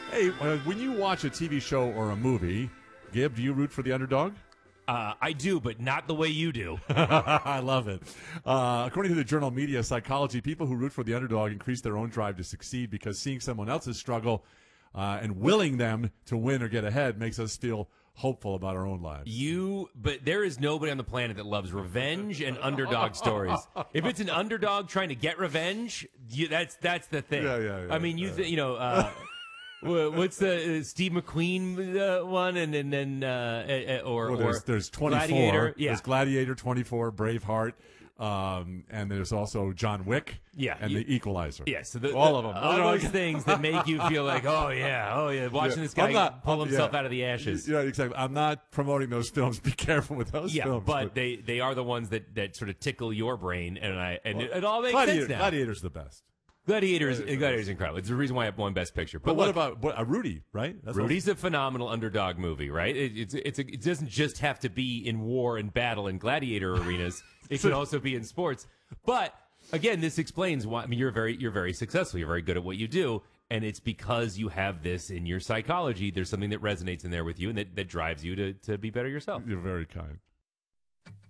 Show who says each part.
Speaker 1: Hey, when you watch a TV show or a movie, Gib, do you root for the underdog?
Speaker 2: I do, but not the way you do.
Speaker 1: I love it. According to the journal Media Psychology, people who root for the underdog increase their own drive to succeed because seeing someone else's struggle and willing them to win or get ahead makes us feel hopeful about our own lives.
Speaker 2: But there is nobody on the planet that loves revenge and underdog stories. If it's an underdog trying to get revenge, that's the thing.
Speaker 1: Yeah.
Speaker 2: I mean, what's the Steve McQueen one, and then
Speaker 1: there's 24.
Speaker 2: Gladiator. Yeah.
Speaker 1: There's Gladiator, 24, Braveheart, and there's also John Wick.
Speaker 2: Yeah.
Speaker 1: And The Equalizer.
Speaker 2: Yeah, so
Speaker 1: all of them.
Speaker 2: All those things that make you feel like, oh yeah, watching this guy pull himself out of the ashes.
Speaker 1: Yeah, exactly. I'm not promoting those films. Be careful with those films.
Speaker 2: But they are the ones that sort of tickle your brain, and it all makes sense now.
Speaker 1: Gladiator's the best.
Speaker 2: Gladiator's incredible. It's the reason why I won Best Picture.
Speaker 1: But what about Rudy, right?
Speaker 2: Rudy's a phenomenal underdog movie, right? It doesn't just have to be in war and battle and gladiator arenas. It can also be in sports. But again, this explains why. I mean, you're very successful. You're very good at what you do, and it's because you have this in your psychology. There's something that resonates in there with you, and that drives you to be better yourself.
Speaker 1: You're very kind.